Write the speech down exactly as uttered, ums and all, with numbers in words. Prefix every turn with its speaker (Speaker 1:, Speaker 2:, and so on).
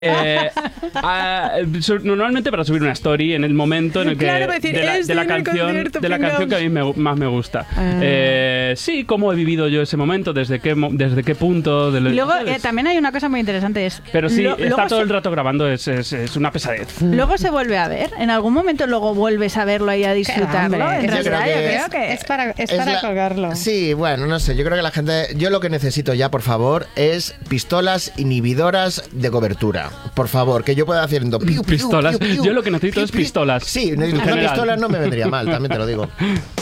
Speaker 1: Eh, a, normalmente para subir una story en el momento en el que
Speaker 2: claro, decir,
Speaker 1: de, la, de la canción de la canción que a mí me, más me gusta. Ah. Eh, sí, cómo he vivido yo ese momento, desde qué desde qué punto. De
Speaker 2: y luego eh, también hay una cosa muy interesante es.
Speaker 1: Pero sí, lo, está todo se... el rato grabando es, es, es una pesadez.
Speaker 2: Luego se vuelve a ver. En algún momento luego vuelves a verlo y a disfrutarlo. En
Speaker 3: yo
Speaker 2: realidad,
Speaker 3: creo que
Speaker 2: yo
Speaker 3: es,
Speaker 2: creo que
Speaker 4: es para, es
Speaker 3: es
Speaker 4: para
Speaker 3: la,
Speaker 4: colgarlo.
Speaker 3: Sí, bueno, no sé. Yo creo que la gente. Yo lo que necesito ya, por favor, es pistolas inhibidoras de cobertura. Por favor, que yo pueda haciendo piu, piu,
Speaker 1: pistolas.
Speaker 3: Piu, piu,
Speaker 1: yo lo que necesito
Speaker 3: piu,
Speaker 1: es pistolas.
Speaker 3: Sí, necesito pistolas, no me vendría mal, también te lo digo.